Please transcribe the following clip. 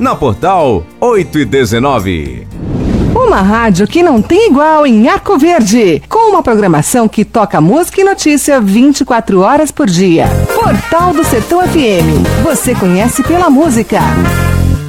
na Portal 8 e 19. Uma rádio que não tem igual em Arco Verde, com uma programação que toca música e notícia 24 horas por dia. Portal do Sertão FM, você conhece pela música.